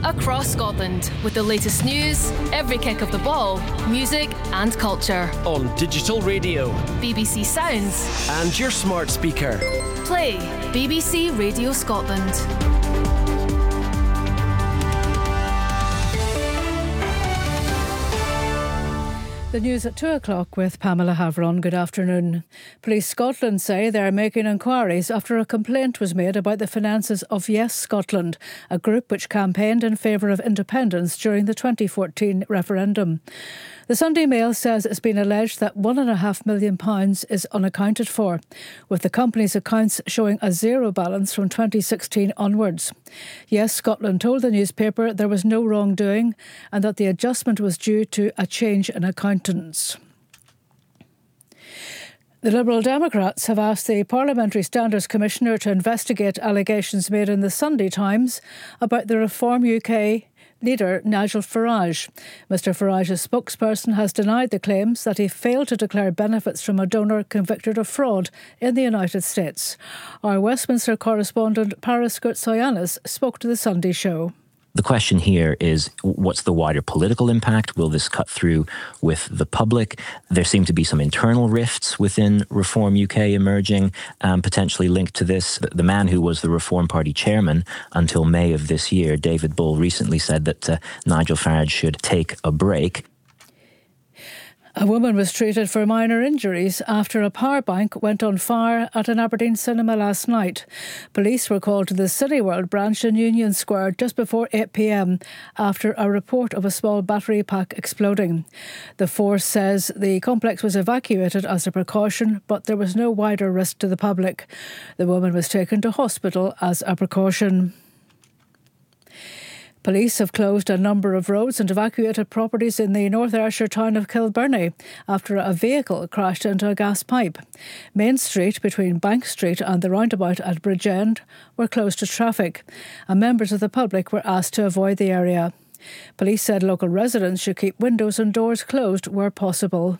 across Scotland with the latest news, every kick of the ball, music and culture. On digital radio, BBC Sounds and your smart speaker. Play BBC Radio Scotland. The news at 2 o'clock with Pamela Havron. Good afternoon. Police Scotland say they are making inquiries after a complaint was made about the finances of Yes Scotland, a group which campaigned in favour of independence during the 2014 referendum. The Sunday Mail says it's been alleged that £1.5 million is unaccounted for, with the company's accounts showing a zero balance from 2016 onwards. Yes Scotland told the newspaper there was no wrongdoing and that the adjustment was due to a change in accountants. The Liberal Democrats have asked the Parliamentary Standards Commissioner to investigate allegations made in the Sunday Times about the Reform UK leader Nigel Farage. Mr Farage's spokesperson has denied the claims that he failed to declare benefits from a donor convicted of fraud in the United States. Our Westminster correspondent Paris Gurtsoyanis spoke to the Sunday Show. The question here is, what's the wider political impact? Will this cut through with the public? There seem to be some internal rifts within Reform UK emerging, potentially linked to this. The man who was the Reform Party chairman until May of this year, David Bull, recently said that Nigel Farage should take a break. A woman was treated for minor injuries after a power bank went on fire at an Aberdeen cinema last night. Police were called to the Cineworld branch in Union Square just before 8 p.m. after a report of a small battery pack exploding. The force says the complex was evacuated as a precaution, but there was no wider risk to the public. The woman was taken to hospital as a precaution. Police have closed a number of roads and evacuated properties in the North Ayrshire town of Kilbirnie after a vehicle crashed into a gas pipe. Main Street between Bank Street and the roundabout at Bridgend were closed to traffic, and members of the public were asked to avoid the area. Police said local residents should keep windows and doors closed where possible.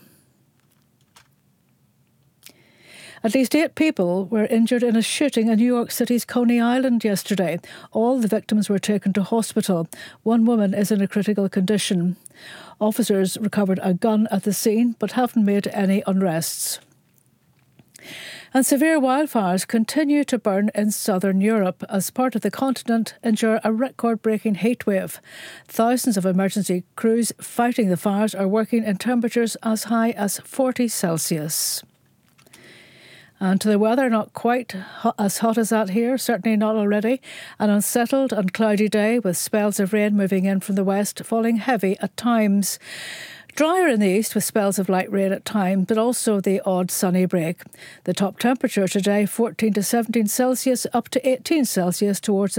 At least 8 people were injured in a shooting in New York City's Coney Island yesterday. All the victims were taken to hospital. One woman is in a critical condition. Officers recovered a gun at the scene but haven't made any arrests. And severe wildfires continue to burn in southern Europe as part of the continent endure a record-breaking heatwave. Thousands of emergency crews fighting the fires are working in temperatures as high as 40 Celsius. And to the weather, not quite as hot as that here, certainly not already. An unsettled and cloudy day with spells of rain moving in from the west, falling heavy at times. Drier in the east with spells of light rain at times, but also the odd sunny break. The top temperature today, 14 to 17 Celsius, up to 18 Celsius towards the